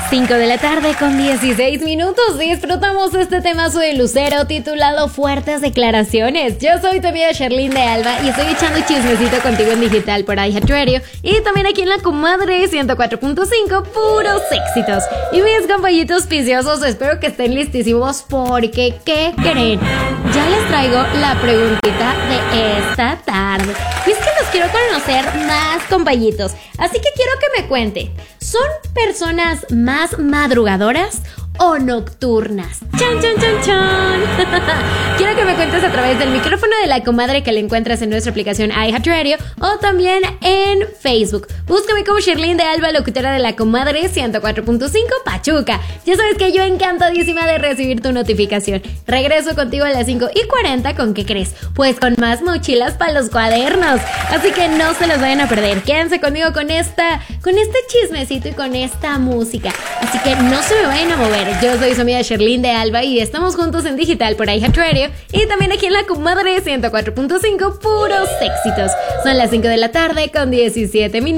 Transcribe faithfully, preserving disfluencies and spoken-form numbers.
cinco de la tarde con dieciséis minutos. Disfrutamos este temazo de Lucero titulado Fuertes Declaraciones. Yo soy tu amiga Sherlyn de Alba y estoy echando chismecito contigo en digital por iHeartRadio y también aquí en La Comadre ciento cuatro punto cinco, puros éxitos. Y mis compañitos viciosos, espero que estén listísimos porque ¿qué creen? Ya les traigo la preguntita de esta tarde. Y es que los quiero conocer más, compañitos. Así que quiero que me cuente, ¿son personas más madrugadoras o nocturnas? ¡Chan, chan, chan, chan! Quiero que me cuentes a través del micrófono de La Comadre que le encuentras en nuestra aplicación iHeartRadio o también en Facebook. Búscame como Sherlyn de Alba, locutora de La Comadre ciento cuatro punto cinco Pachuca. Ya sabes que yo encantadísima de recibir tu notificación. Regreso contigo a las cinco y cuarenta, ¿con qué crees? Pues con más mochilas para los cuadernos. Así que no se los vayan a perder. Quédense conmigo con esta, con este chismecito y con esta música. Así que no se me vayan a mover. Yo soy su amiga Sherlyn de Alba y estamos juntos en digital por iHeartRadio y también aquí en La Comadre ciento cuatro punto cinco, puros éxitos. Son las cinco de la tarde con diecisiete minutos.